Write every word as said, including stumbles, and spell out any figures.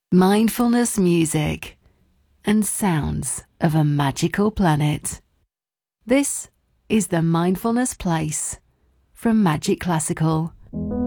mindfulness music, and sounds of a magical planet. This is the Mindfulness Place from Magic Classical.